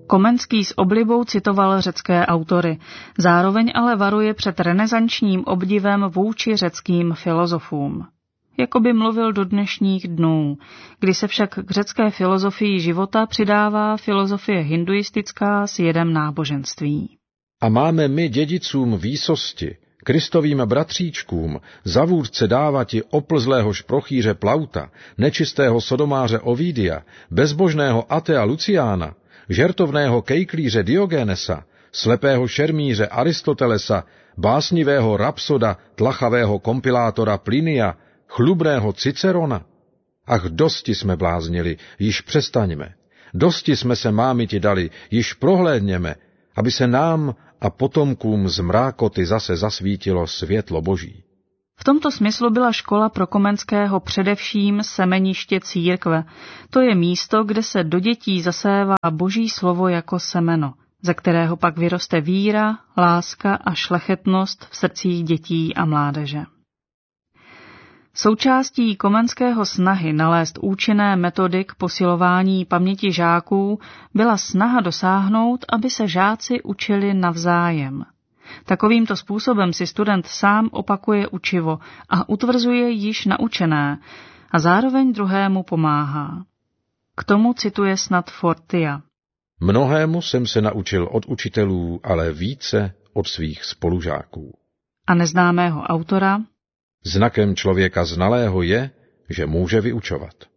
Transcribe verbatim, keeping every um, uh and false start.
Komenský s oblibou citoval řecké autory, zároveň ale varuje před renesančním obdivem vůči řeckým filozofům. Jakoby mluvil do dnešních dnů, kdy se však k řecké filozofii života přidává filozofie hinduistická s jedem náboženství. A máme my dědicům výsosti, Kristovým bratříčkům, za vůdce dávati oplzlého šprochýře Plauta, nečistého sodomáře Ovidia, bezbožného atea Luciána, žertovného kejklíře Diogenesa, slepého šermíře Aristotelesa, básnivého rapsoda, tlachavého kompilátora Plinia, chlubného Cicerona. Ach, dosti jsme bláznili, již přestaňme. Dosti jsme se mámiti dali, již prohlédněme, aby se nám a potomkům z mrákoty zase zasvítilo světlo Boží. V tomto smyslu byla škola pro Komenského především semeniště církve. To je místo, kde se do dětí zasévá Boží slovo jako semeno, ze kterého pak vyroste víra, láska a šlechetnost v srdcích dětí a mládeže. Součástí Komenského snahy nalézt účinné metody k posilování paměti žáků byla snaha dosáhnout, aby se žáci učili navzájem. Takovýmto způsobem si student sám opakuje učivo a utvrzuje již naučené a zároveň druhému pomáhá. K tomu cituje snad Fortia. Mnohému jsem se naučil od učitelů, ale více od svých spolužáků. A neznámého autora. Znakem člověka znalého je, že může vyučovat.